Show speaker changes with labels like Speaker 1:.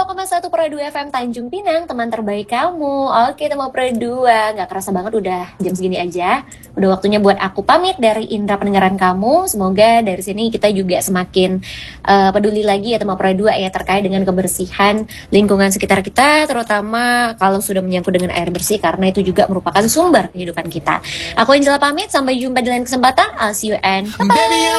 Speaker 1: 102,1 Pro 2 FM Tanjung Pinang, teman terbaik kamu. Oke, teman Pro 2, nggak kerasa banget udah jam segini aja. Udah waktunya buat aku pamit dari indera pendengaran kamu. Semoga dari sini kita juga semakin peduli lagi ya teman Pro 2 ya terkait dengan kebersihan lingkungan sekitar kita, terutama kalau sudah menyangkut dengan air bersih karena itu juga merupakan sumber kehidupan kita. Aku Angela pamit, sampai jumpa di lain kesempatan. I'll see you and bye-bye.